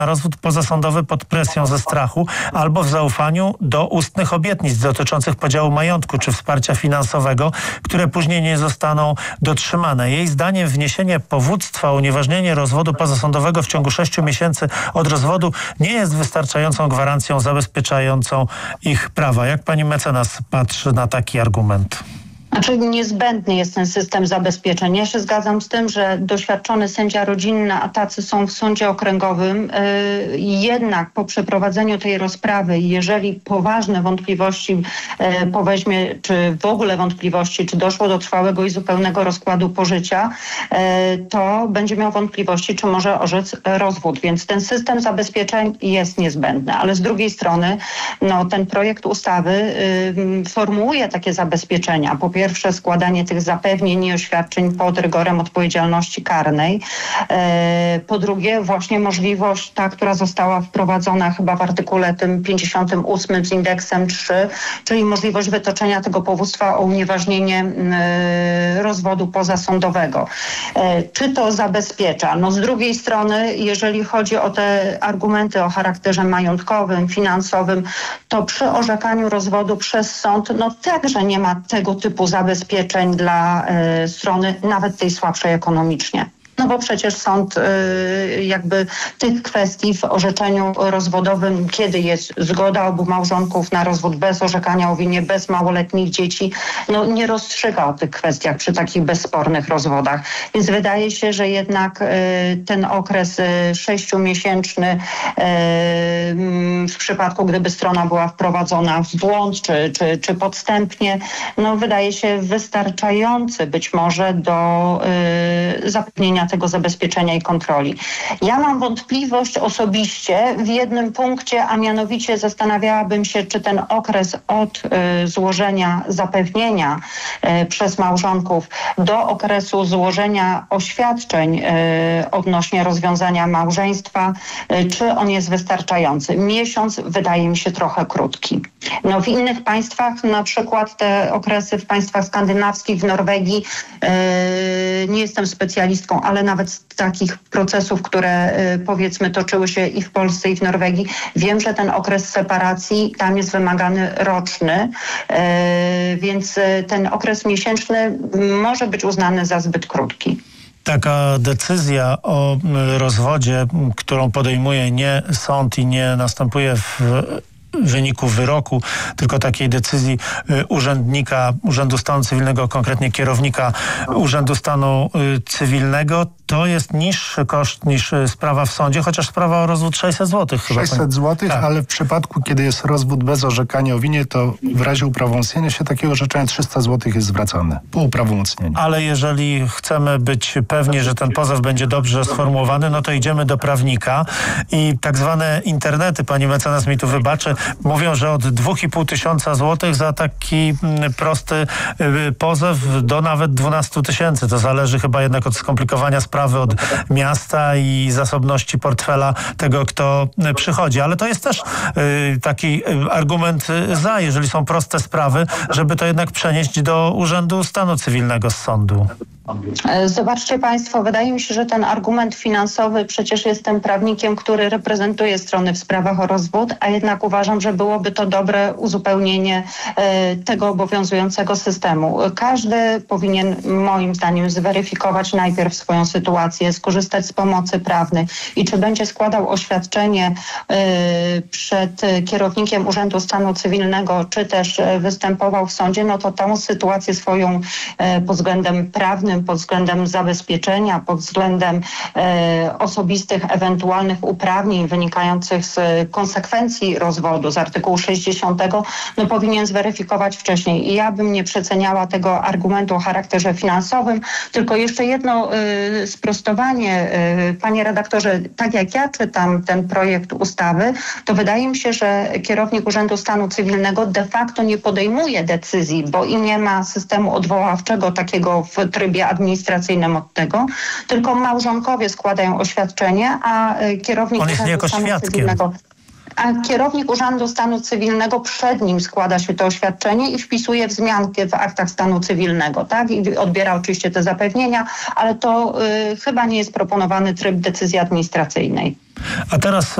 rozwód pozasądowy pod presją ze strachu albo w zaufaniu do ustnych obietnic dotyczących podziału majątku czy wsparcia finansowego, które później nie zostaną dotrzymane. Jej zdaniem wniesienie powództwa, unieważnienie rozwodu pozasądowego w ciągu 6 miesięcy od rozwodu nie jest wystarczającą gwarancją zabezpieczającą ich prawa. Jak pani mecenas patrzy na taki argument? Znaczy niezbędny jest ten system zabezpieczeń. Ja się zgadzam z tym, że doświadczony sędzia rodzinny, a tacy są w sądzie okręgowym, jednak po przeprowadzeniu tej rozprawy, jeżeli poważne wątpliwości poweźmie, czy w ogóle wątpliwości, czy doszło do trwałego i zupełnego rozkładu pożycia, to będzie miał wątpliwości, czy może orzec rozwód. Więc ten system zabezpieczeń jest niezbędny. Ale z drugiej strony ten projekt ustawy formułuje takie zabezpieczenia. Po pierwsze składanie tych zapewnień i oświadczeń pod rygorem odpowiedzialności karnej. Po drugie właśnie możliwość ta, która została wprowadzona chyba w artykule tym 58 z indeksem 3, czyli możliwość wytoczenia tego powództwa o unieważnienie rozwodu pozasądowego. Czy to zabezpiecza? Z drugiej strony, jeżeli chodzi o te argumenty o charakterze majątkowym, finansowym, to przy orzekaniu rozwodu przez sąd także nie ma tego typu zabezpieczeń dla strony, nawet tej słabszej ekonomicznie. Bo przecież sąd jakby tych kwestii w orzeczeniu rozwodowym, kiedy jest zgoda obu małżonków na rozwód bez orzekania o winie, bez małoletnich dzieci, nie rozstrzyga o tych kwestiach przy takich bezspornych rozwodach. Więc wydaje się, że jednak ten okres 6-miesięczny w przypadku, gdyby strona była wprowadzona w błąd czy podstępnie, wydaje się wystarczający być może do zapewnienia tego zabezpieczenia i kontroli. Ja mam wątpliwość osobiście w jednym punkcie, a mianowicie zastanawiałabym się, czy ten okres od złożenia zapewnienia przez małżonków do okresu złożenia oświadczeń odnośnie rozwiązania małżeństwa, czy on jest wystarczający. Miesiąc wydaje mi się trochę krótki. W innych państwach, na przykład te okresy w państwach skandynawskich, w Norwegii, nie jestem specjalistką, ale nawet z takich procesów, które powiedzmy toczyły się i w Polsce, i w Norwegii, wiem, że ten okres separacji tam jest wymagany roczny, więc ten okres miesięczny może być uznany za zbyt krótki. Taka decyzja o rozwodzie, którą podejmuje nie sąd i nie następuje w wyniku wyroku, tylko takiej decyzji urzędnika Urzędu Stanu Cywilnego, konkretnie kierownika Urzędu Stanu Cywilnego, to jest niższy koszt niż sprawa w sądzie, chociaż sprawa o rozwód 600 zł. 600 zł, tak. Ale w przypadku, kiedy jest rozwód bez orzekania o winie, to w razie uprawomocnienia się takiego orzeczenia 300 zł jest zwracane po uprawomocnieniu. Ale jeżeli chcemy być pewni, że ten pozew będzie dobrze sformułowany, to idziemy do prawnika i tak zwane internety, pani mecenas mi tu wybaczy, mówią, że od 2,5 tysiąca złotych za taki prosty pozew do nawet 12 tysięcy. To zależy chyba jednak od skomplikowania sprawy, od miasta i zasobności portfela tego, kto przychodzi. Ale to jest też taki argument za, jeżeli są proste sprawy, żeby to jednak przenieść do Urzędu Stanu Cywilnego z sądu. Zobaczcie Państwo, wydaje mi się, że ten argument finansowy, przecież jestem prawnikiem, który reprezentuje strony w sprawach o rozwód, a jednak uważam, że byłoby to dobre uzupełnienie tego obowiązującego systemu. Każdy powinien moim zdaniem zweryfikować najpierw swoją sytuację, skorzystać z pomocy prawnej i czy będzie składał oświadczenie przed kierownikiem Urzędu Stanu Cywilnego, czy też występował w sądzie, to tą sytuację swoją pod względem prawnym, pod względem zabezpieczenia, pod względem osobistych ewentualnych uprawnień wynikających z konsekwencji rozwodu, z artykułu 60, powinien zweryfikować wcześniej. I ja bym nie przeceniała tego argumentu o charakterze finansowym, tylko jeszcze jedno sprostowanie. Panie redaktorze, tak jak ja czytam ten projekt ustawy, to wydaje mi się, że kierownik Urzędu Stanu Cywilnego de facto nie podejmuje decyzji, bo i nie ma systemu odwoławczego takiego w trybie administracyjnym od tego, tylko małżonkowie składają oświadczenie, a kierownik On jest niejako Urzędu Stanu świadkiem. Cywilnego A kierownik Urzędu Stanu Cywilnego, przed nim składa się to oświadczenie i wpisuje wzmiankę w aktach stanu cywilnego, tak? I odbiera oczywiście te zapewnienia, ale to chyba nie jest proponowany tryb decyzji administracyjnej. A teraz